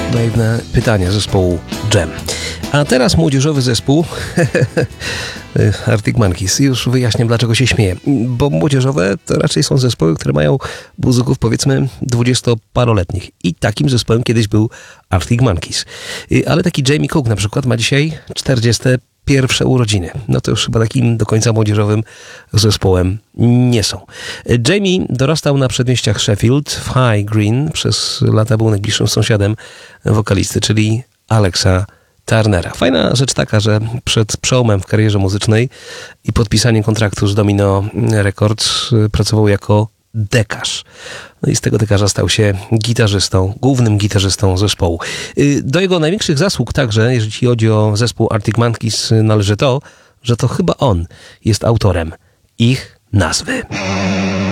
naiwne pytanie zespołu Jam. A teraz młodzieżowy zespół Arctic Monkeys. Już wyjaśniam, dlaczego się śmieję. Bo młodzieżowe to raczej są zespoły, które mają muzyków powiedzmy 20-paroletnich. I takim zespołem kiedyś był Arctic Monkeys. Ale taki Jamie Cook na przykład ma dzisiaj 41 urodziny. No to już chyba takim do końca młodzieżowym zespołem nie są. Jamie dorastał na przedmieściach Sheffield w High Green. Przez lata był najbliższym sąsiadem wokalisty, czyli Alexa Turnera. Fajna rzecz taka, że przed przełomem w karierze muzycznej i podpisaniem kontraktu z Domino Records pracował jako dekarz. No i z tego dekarza stał się gitarzystą, głównym gitarzystą zespołu. Do jego największych zasług także, jeżeli chodzi o zespół Arctic Monkeys, należy to, że to chyba on jest autorem ich nazwy.